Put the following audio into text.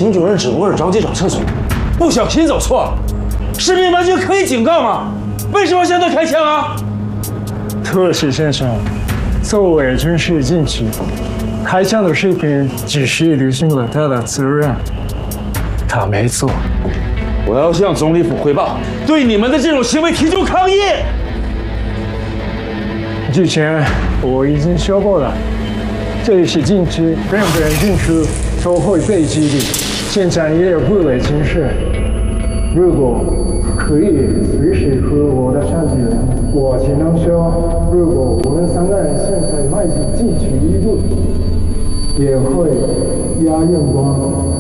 行军人只不过是着急找厕所，不小心走错了，市民们就可以警告吗？为什么现在开枪啊？ 特使先生，作为军事禁区，开枪的士兵只是履行了他的责任，他没错。 我要向总理府汇报，对你们的这种行为提出抗议。 之前我已经说过了，这里是禁区，任何人进出都会被击毙。现在也有不雷情势，如果可以随时和我的上级人，我只能说，如果我们3个人现在迈进禁区一步，也会压眼光。